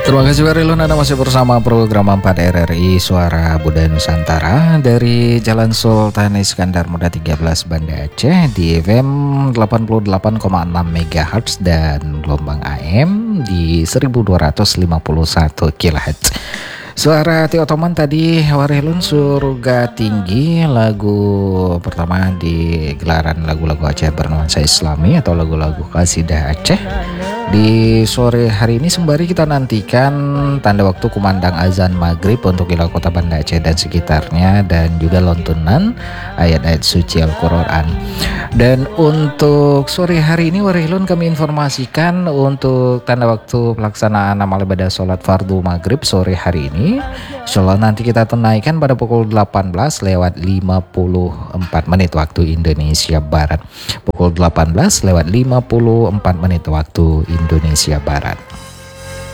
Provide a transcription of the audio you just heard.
Terima kasih Barilun, Anda masih bersama program 4 RRI Suara Budaya Nusantara dari Jalan Sultan Iskandar Muda 13 Banda Aceh di FM 88,6 MHz dan gelombang AM di 1251 kHz. Suara Tio Otoman tadi Warilun Surga Tinggi, lagu pertama di gelaran lagu-lagu Aceh bernuansa Islami atau lagu-lagu Qasidah Aceh. Di sore hari ini sembari kita nantikan tanda waktu kumandang azan maghrib untuk wilayah kota Banda Aceh dan sekitarnya, dan juga lontunan ayat-ayat suci Al-Quran. Dan untuk sore hari ini Warilun kami informasikan untuk tanda waktu pelaksanaan amal ibadah sholat fardu maghrib sore hari ini. Insyaallah nanti kita tunaikan pada pukul 18 lewat 54 menit waktu Indonesia Barat. Pukul 18 lewat 54 menit waktu Indonesia Barat.